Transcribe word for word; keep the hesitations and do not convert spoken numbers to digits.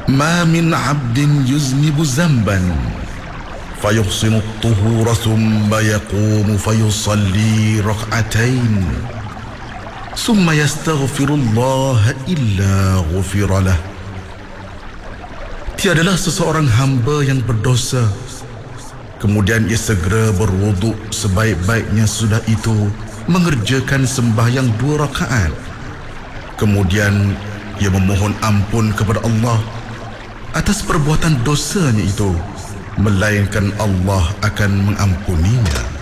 Ma min 'abdin yuznibu zamban fayuhsinu at-tuhura thumma yaqumu fayusalli rak'atain thumma yastaghfirullaha illa ghufira lah. Tiadalah seseorang hamba yang berdosa kemudian ia segera berwuduk sebaik-baiknya sudah itu mengerjakan sembahyang dua rakaat, kemudian ia memohon ampun kepada Allah atas perbuatan dosanya itu, melainkan Allah akan mengampuninya.